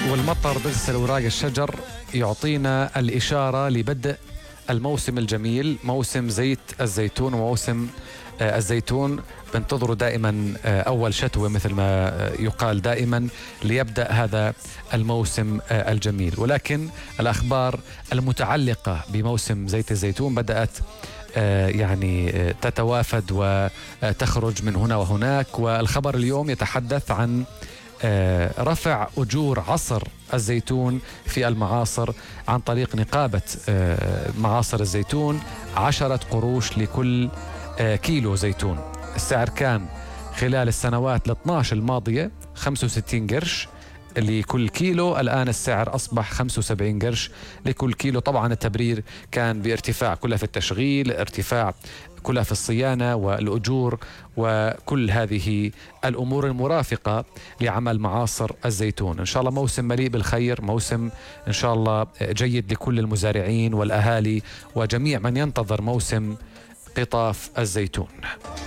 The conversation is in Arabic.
والمطر بغسل أوراق الشجر يعطينا الإشارة لبدء الموسم الجميل، موسم زيت الزيتون وموسم الزيتون. بنتظروا دائما أول شتوة مثل ما يقال دائما ليبدأ هذا الموسم الجميل. ولكن الأخبار المتعلقة بموسم زيت الزيتون بدأت يعني تتوافد وتخرج من هنا وهناك. والخبر اليوم يتحدث عن رفع أجور عصر الزيتون في المعاصر عن طريق نقابة معاصر الزيتون 10 قروش لكل كيلو زيتون. السعر كان خلال السنوات ال12 الماضية 65 قرش لكل كيلو، الآن السعر أصبح 75 قرش لكل كيلو. طبعا التبرير كان بارتفاع كلف التشغيل، ارتفاع كلف الصيانة والأجور وكل هذه الأمور المرافقة لعمل معاصر الزيتون. إن شاء الله موسم مليء بالخير، موسم إن شاء الله جيد لكل المزارعين والأهالي وجميع من ينتظر موسم قطاف الزيتون.